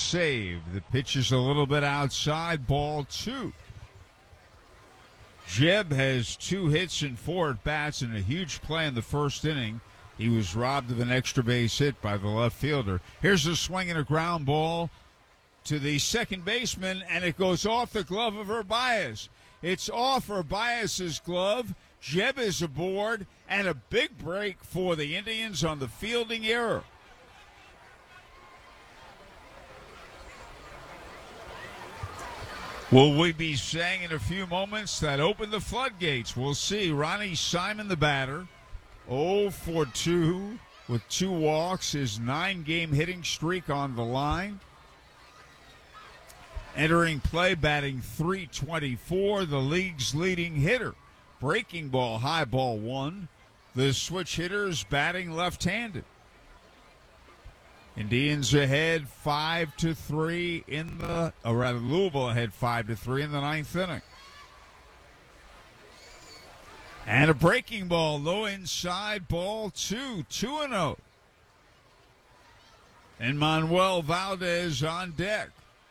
save. The pitch is a little bit outside, ball 2. Jeb has 2 hits and 4 at-bats and a huge play in the first inning. He was robbed of an extra base hit by the left fielder. Here's a swing and a ground ball to the second baseman, and it goes off the glove of Urbias. It's off Urbias' glove. Jeb is aboard, and a big break for the Indians on the fielding error. Will we be saying in a few moments that opened the floodgates? We'll see. Ronnie Simon, the batter, 0 for 2 with 2 walks, his 9-game hitting streak on the line. Entering play, batting .324, the league's leading hitter. Breaking ball, high ball 1. The switch hitters batting left-handed. Indians ahead 5-3 in the, or rather Louisville ahead 5-3 in the 9th inning. And a breaking ball, low inside, ball 2, 2-0. And Manuel Valdez on deck.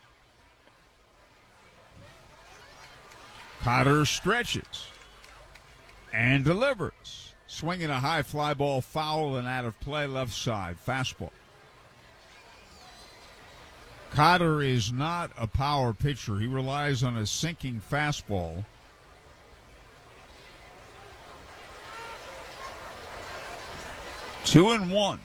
Cotter stretches and delivers. Swinging a high fly ball foul and out of play, left side, fastball. Cotter is not a power pitcher. He relies on a sinking fastball. Two and one.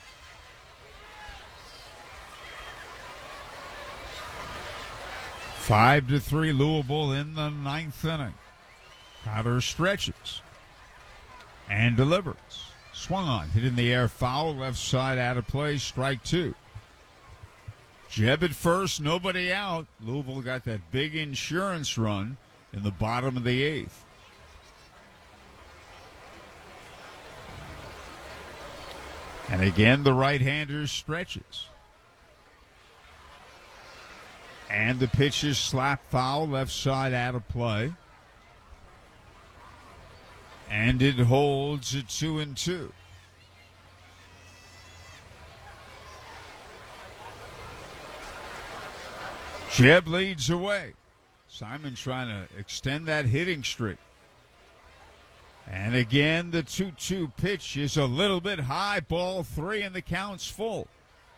Five to 3 Louisville in the 9th inning. Cotter stretches and delivers. Swung on, hit in the air, foul, left side, out of play, strike 2. Jeb at first, nobody out. Louisville got that big insurance run in the bottom of the 8th. And again, the right-hander stretches. And the pitch is slap foul, left side, out of play. And it holds at 2-2. Jeb leads away. Simon trying to extend that hitting streak. And again, the 2-2 pitch is a little bit high, ball 3, and the count's full.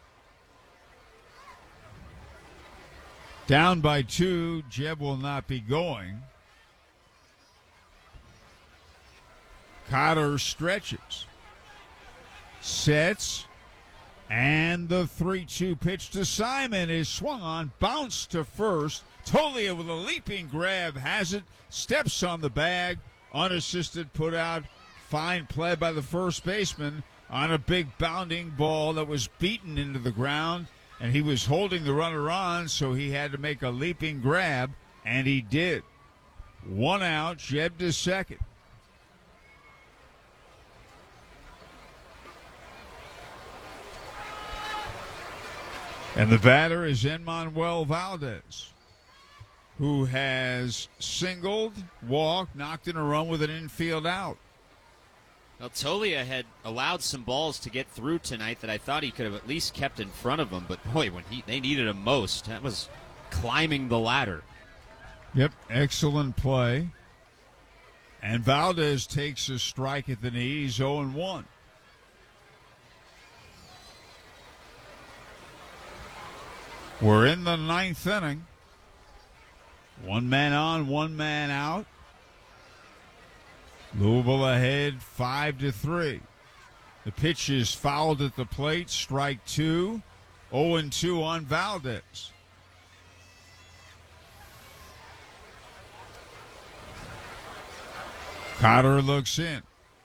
Down by 2, Jeb will not be going. Cotter stretches, sets, and the 3-2 pitch to Simon is swung on, bounced to first. Tolia with a leaping grab has it, steps on the bag, unassisted put out. Fine play by the first baseman on a big bounding ball that was beaten into the ground, and he was holding the runner on, so he had to make a leaping grab, and he did. 1 out, Jeb to second. And the batter is Manuel Valdez, who has singled, walked, knocked in a run with an infield out. Well, Tolia had allowed some balls to get through tonight that I thought he could have at least kept in front of him, but boy, when they needed him most, that was climbing the ladder. Yep, excellent play. And Valdez takes a strike at the knee. He's 0-1. We're in the 9th inning. 1 man on, 1 man out. Louisville ahead 5-3. The pitch is fouled at the plate, strike 2. 0-2 on Valdez. Cotter looks in.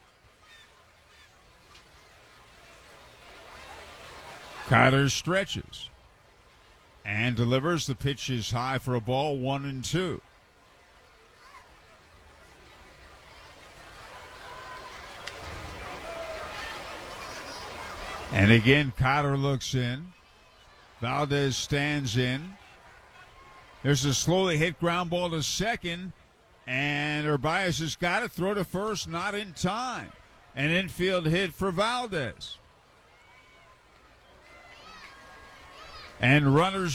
Cotter stretches and delivers. The pitch is high for a ball, 1-2. And again, Cotter looks in. Valdez stands in. There's a slowly hit ground ball to second, and Urbias has got it. Throw to first, not in time. An infield hit for Valdez. And runners